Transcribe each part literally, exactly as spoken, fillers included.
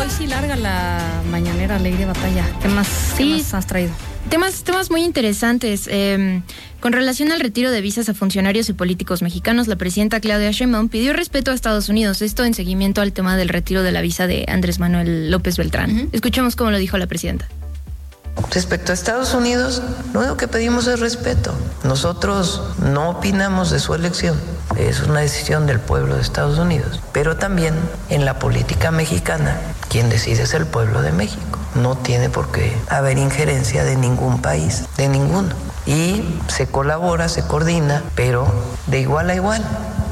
hoy sí larga la mañanera, Leire Batalla. ¿Qué más, sí, ¿qué más has traído? Temas, temas muy interesantes. Eh, con relación al retiro de visas a funcionarios y políticos mexicanos, la presidenta Claudia Sheinbaum pidió respeto a Estados Unidos. Esto en seguimiento al tema del retiro de la visa de Andrés Manuel López Beltrán. Uh-huh. Escuchemos cómo lo dijo la presidenta. Respecto a Estados Unidos, lo único que pedimos es respeto. Nosotros no opinamos de su elección. Es una decisión del pueblo de Estados Unidos. Pero también en la política mexicana, quien decide es el pueblo de México. No tiene por qué haber injerencia de ningún país, de ninguno. Y se colabora, se coordina, pero de igual a igual.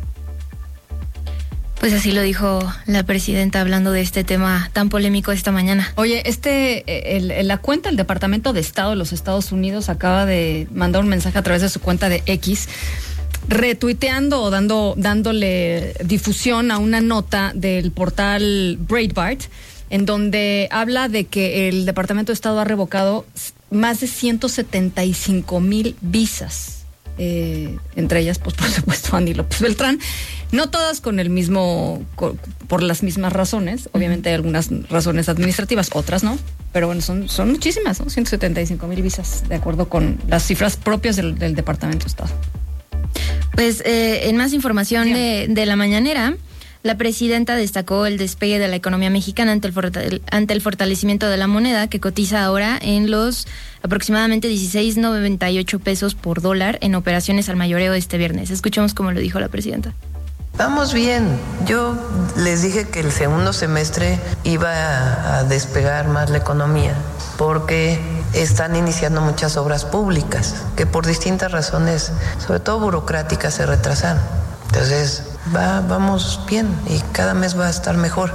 Pues así lo dijo la presidenta hablando de este tema tan polémico esta mañana. Oye, este, el, el, la cuenta del Departamento de Estado de los Estados Unidos acaba de mandar un mensaje a través de su cuenta de X, retuiteando o dando, dándole difusión a una nota del portal Breitbart, en donde habla de que el Departamento de Estado ha revocado más de ciento setenta y cinco mil visas. Eh, entre ellas, pues por supuesto, Andy López Beltrán, no todas con el mismo, con, por las mismas razones, obviamente hay algunas razones administrativas, otras no, pero bueno, son, son muchísimas, ¿no? ciento setenta y cinco mil visas, de acuerdo con las cifras propias del, del Departamento de Estado. Pues eh, en más información de, de la mañanera, la presidenta destacó el despegue de la economía mexicana ante el, fortale- ante el fortalecimiento de la moneda, que cotiza ahora en los aproximadamente dieciséis noventa y ocho pesos por dólar en operaciones al mayoreo este viernes. Escuchemos cómo lo dijo la presidenta. Vamos bien. Yo les dije que el segundo semestre iba a, a despegar más la economía porque están iniciando muchas obras públicas que por distintas razones, sobre todo burocráticas, se retrasaron. Entonces, va, vamos bien y cada mes va a estar mejor.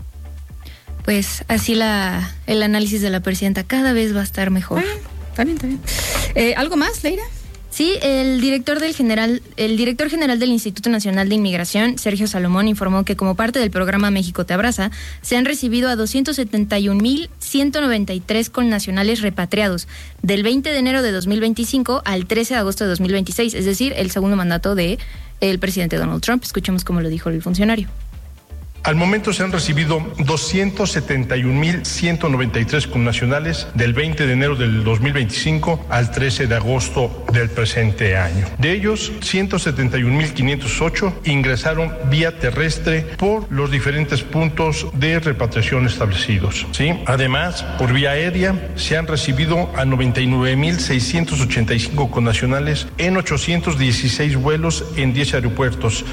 Pues así la el análisis de la presidenta, cada vez va a estar mejor. Está bien, está bien. Eh, ¿Algo más, Leira? Sí, el director del general, el director general del Instituto Nacional de Inmigración, Sergio Salomón, informó que como parte del programa México Te Abraza, se han recibido a doscientos setenta y un mil ciento noventa y tres connacionales repatriados del veinte de enero de dos mil veinticinco al trece de agosto de dos mil veintiséis, es decir, el segundo mandato de el presidente Donald Trump. Escuchemos cómo lo dijo el funcionario. Al momento se han recibido doscientos setenta y un mil ciento noventa y tres connacionales del veinte de enero del dos mil veinticinco al trece de agosto del presente año. De ellos, ciento setenta y un mil quinientos ocho ingresaron vía terrestre por los diferentes puntos de repatriación establecidos, ¿sí? Además, por vía aérea se han recibido a noventa y nueve mil seiscientos ochenta y cinco connacionales en ochocientos dieciséis vuelos en diez aeropuertos.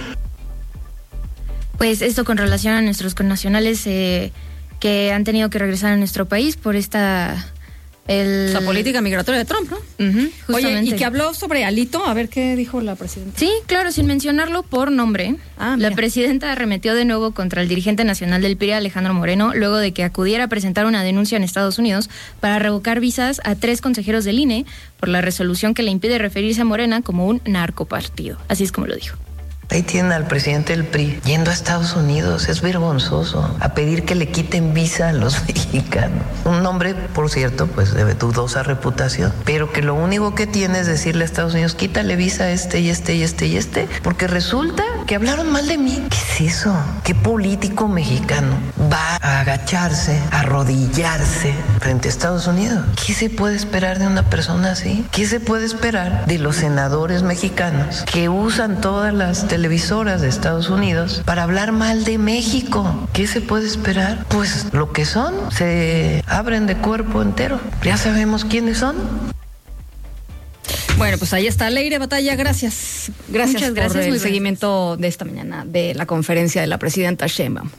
Pues esto con relación a nuestros connacionales eh, que han tenido que regresar a nuestro país por esta... El... La política migratoria de Trump, ¿no? Uh-huh, Oye, y que habló sobre Alito, a ver qué dijo la presidenta. Sí, claro, sin mencionarlo por nombre. Ah, la presidenta arremetió de nuevo contra el dirigente nacional del P R I, Alejandro Moreno, luego de que acudiera a presentar una denuncia en Estados Unidos para revocar visas a tres consejeros del I N E por la resolución que le impide referirse a Morena como un narcopartido. Así es como lo dijo. Ahí tienen al presidente del P R I yendo a Estados Unidos, es vergonzoso, a pedir que le quiten visa a los mexicanos. Un hombre, por cierto, pues de dudosa reputación, pero que lo único que tiene es decirle a Estados Unidos, quítale visa a este y este y este y este, porque resulta que hablaron mal de mí. ¿Qué es eso? ¿Qué político mexicano va a agacharse, a arrodillarse frente a Estados Unidos? ¿Qué se puede esperar de una persona así? ¿Qué se puede esperar de los senadores mexicanos que usan todas las televisoras de Estados Unidos para hablar mal de México? ¿Qué se puede esperar? Pues lo que son, se abren de cuerpo entero. Ya sabemos quiénes son. Bueno, pues ahí está Leire Batalla, gracias. Gracias, Muchas por gracias, el muy seguimiento de esta mañana de la conferencia de la presidenta Sheinbaum.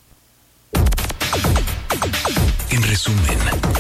En resumen.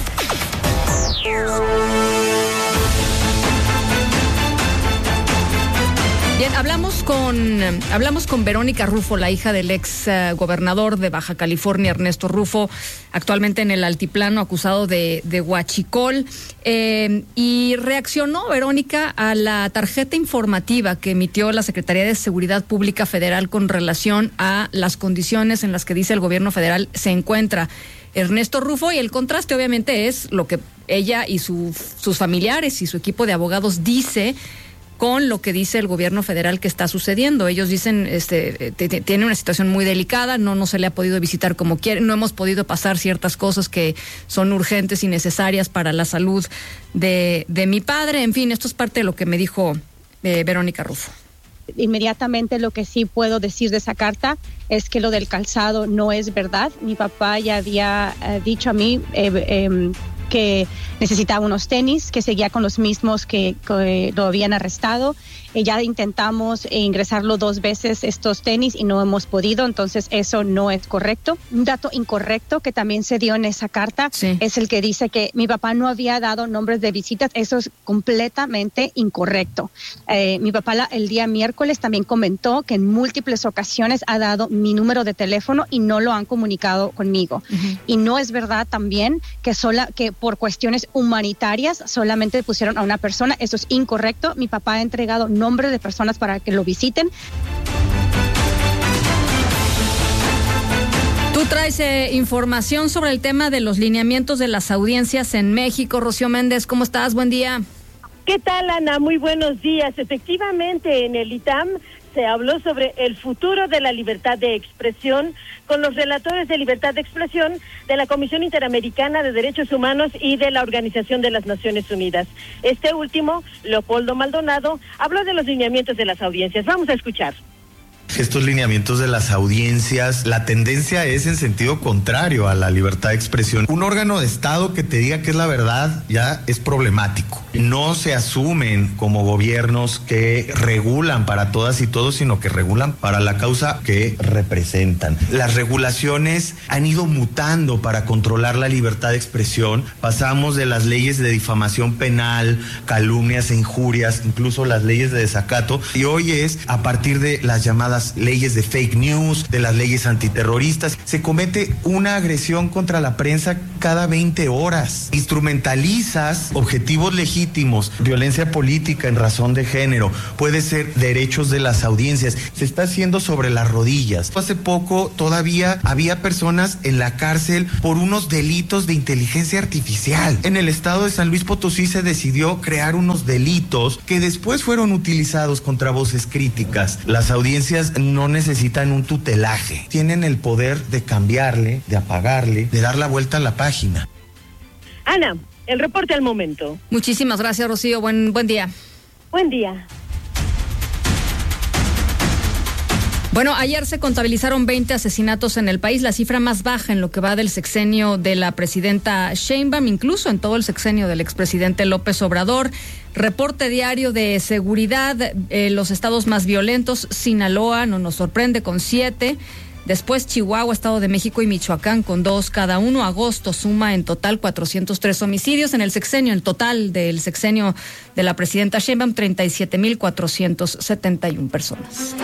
Bien, hablamos con hablamos con Verónica Rufo, la hija del ex uh, gobernador de Baja California, Ernesto Rufo, actualmente en el altiplano, acusado de, de huachicol, eh, y reaccionó Verónica a la tarjeta informativa que emitió la Secretaría de Seguridad Pública Federal con relación a las condiciones en las que dice el gobierno federal se encuentra Ernesto Rufo, y el contraste obviamente es lo que ella y su, sus familiares y su equipo de abogados dice con lo que dice el gobierno federal que está sucediendo. Ellos dicen, este, t- t- tiene una situación muy delicada, no, no se le ha podido visitar como quiere, no hemos podido pasar ciertas cosas que son urgentes y necesarias para la salud de, de mi padre. En fin, esto es parte de lo que me dijo eh, Verónica Rufo. Inmediatamente lo que sí puedo decir de esa carta es que lo del calzado no es verdad. Mi papá ya había eh, dicho a mí eh, eh, que necesitaba unos tenis, que seguía con los mismos que, que lo habían arrestado. Eh, ya intentamos eh, ingresarlo dos veces estos tenis y no hemos podido, entonces eso no es correcto. Un dato incorrecto que también se dio en esa carta sí. es el que dice que mi papá no había dado nombres de visitas. Eso es completamente incorrecto. Eh, mi papá la, el día miércoles también comentó que en múltiples ocasiones ha dado mi número de teléfono y no lo han comunicado conmigo. Uh-huh. Y no es verdad también que, sola, que por cuestiones humanitarias solamente pusieron a una persona. Eso es incorrecto. Mi papá ha entregado nombres de personas para que lo visiten. Tú traes eh, información sobre el tema de los lineamientos de las audiencias en México. Rocío Méndez, ¿cómo estás? Buen día. ¿Qué tal, Ana? Muy buenos días. Efectivamente, en el I T A M se habló sobre el futuro de la libertad de expresión con los relatores de libertad de expresión de la Comisión Interamericana de Derechos Humanos y de la Organización de las Naciones Unidas. Este último, Leopoldo Maldonado, habló de los lineamientos de las audiencias. Vamos a escuchar. Estos lineamientos de las audiencias, la tendencia es en sentido contrario a la libertad de expresión. Un órgano de Estado que te diga que es la verdad ya es problemático. No se asumen como gobiernos que regulan para todas y todos, sino que regulan para la causa que representan. Las regulaciones han ido mutando para controlar la libertad de expresión. Pasamos de las leyes de difamación penal, calumnias e injurias, incluso las leyes de desacato, y hoy es a partir de las llamadas leyes de fake news, de las leyes antiterroristas. Se comete una agresión contra la prensa cada veinte horas. Instrumentalizas objetivos legítimos, violencia política en razón de género, puede ser derechos de las audiencias. Se está haciendo sobre las rodillas. Hace poco todavía había personas en la cárcel por unos delitos de inteligencia artificial. En el estado de San Luis Potosí se decidió crear unos delitos que después fueron utilizados contra voces críticas. Las audiencias no necesitan un tutelaje, tienen el poder de cambiarle, de apagarle, de dar la vuelta a la página. Ana, el reporte al momento. Muchísimas gracias, Rocío. Buen, buen día. Buen día. Bueno, ayer se contabilizaron veinte asesinatos en el país, la cifra más baja en lo que va del sexenio de la presidenta Sheinbaum, incluso en todo el sexenio del expresidente López Obrador. Reporte diario de seguridad, eh, los estados más violentos, Sinaloa, no nos sorprende, con siete. Después Chihuahua, Estado de México y Michoacán con dos cada uno. Agosto suma en total cuatrocientos tres homicidios. En el sexenio, el total del sexenio de la presidenta Sheinbaum, treinta y siete mil cuatrocientos setenta y una personas.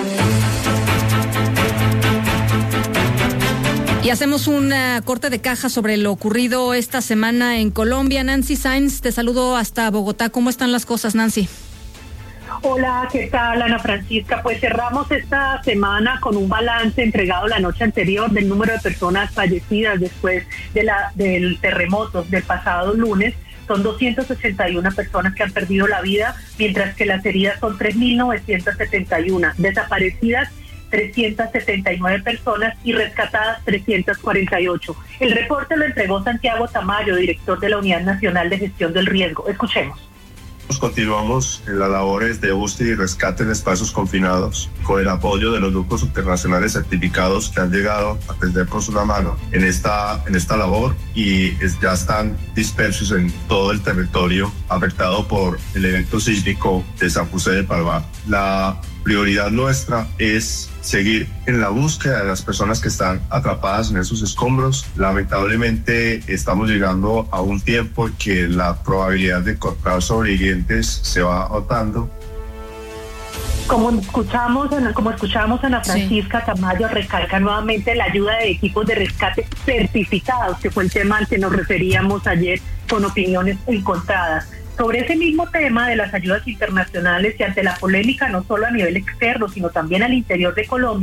Y hacemos un uh, corte de caja sobre lo ocurrido esta semana en Colombia. Nancy Sainz, te saludo hasta Bogotá. ¿Cómo están las cosas, Nancy? Hola, ¿qué tal, Ana Francisca? Pues cerramos esta semana con un balance entregado la noche anterior del número de personas fallecidas después de la del terremoto del pasado lunes. Son doscientas ochenta y una personas que han perdido la vida, mientras que las heridas son tres mil novecientas setenta y una. Desaparecidas, trescientas setenta y nueve personas, y rescatadas trescientas cuarenta y ocho. El reporte lo entregó Santiago Tamayo, director de la Unidad Nacional de Gestión del Riesgo. Escuchemos. Continuamos en las labores de búsqueda y rescate en espacios confinados, con el apoyo de los grupos internacionales certificados que han llegado a tendernos una mano en esta, en esta labor, y es, ya están dispersos en todo el territorio afectado por el evento sísmico de San José de Palmar. La prioridad nuestra es seguir en la búsqueda de las personas que están atrapadas en esos escombros. Lamentablemente estamos llegando a un tiempo en que la probabilidad de encontrar sobrevivientes se va agotando. Como escuchamos, como escuchamos Ana Francisca sí. Tamayo recalca nuevamente la ayuda de equipos de rescate certificados, que fue el tema al que nos referíamos ayer con opiniones encontradas. Sobre ese mismo tema de las ayudas internacionales, y ante la polémica no solo a nivel externo, sino también al interior de Colombia,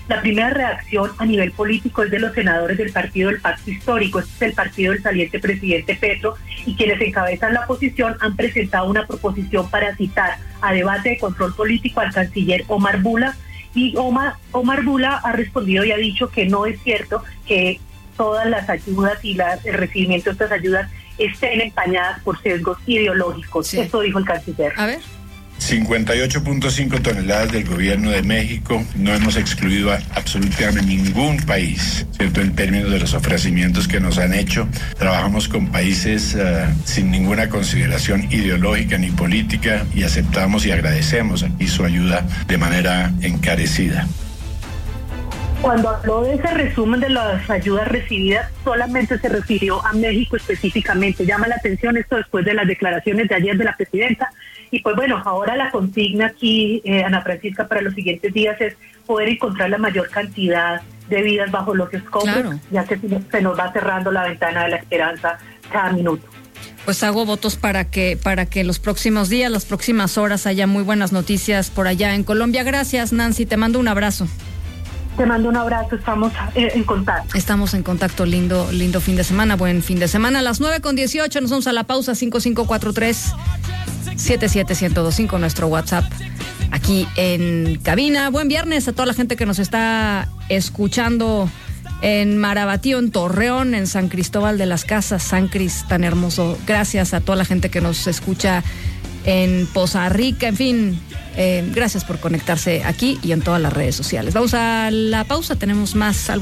La primera reacción a nivel político es de los senadores del Partido del Pacto Histórico. Este es el partido del saliente presidente Petro, y quienes encabezan la oposición han presentado una proposición para citar a debate de control político al canciller Omar Bula, y Omar, Omar Bula ha respondido y ha dicho que no es cierto que todas las ayudas y la, el recibimiento de estas ayudas estén empañadas por sesgos ideológicos. Sí. Esto dijo el canciller. A ver. cincuenta y ocho punto cinco toneladas del gobierno de México. No hemos excluido a absolutamente ningún país, ¿cierto? En términos de los ofrecimientos que nos han hecho. Trabajamos con países uh, sin ninguna consideración ideológica ni política, y aceptamos y agradecemos aquí su ayuda de manera encarecida. Cuando habló de ese resumen de las ayudas recibidas, solamente se refirió a México específicamente. Llama la atención esto después de las declaraciones de ayer de la presidenta. Y pues bueno, ahora la consigna aquí, eh, Ana Francisca, para los siguientes días es poder encontrar la mayor cantidad de vidas bajo los escombros, claro, ya que se nos va cerrando la ventana de la esperanza cada minuto. Pues hago votos para que para que los próximos días, las próximas horas haya muy buenas noticias por allá en Colombia. Gracias, Nancy, te mando un abrazo. Te mando un abrazo, estamos eh, en contacto. Estamos en contacto, lindo lindo fin de semana, buen fin de semana. A las nueve con dieciocho nos vamos a la pausa. Cinco cinco cuatro tres siete siete uno cero dos cinco, nuestro WhatsApp aquí en cabina. Buen viernes a toda la gente que nos está escuchando en Marabatío, en Torreón, en San Cristóbal de las Casas, San Cris, tan hermoso. Gracias a toda la gente que nos escucha en Poza Rica, en fin, eh, gracias por conectarse aquí y en todas las redes sociales. Vamos a la pausa, tenemos más.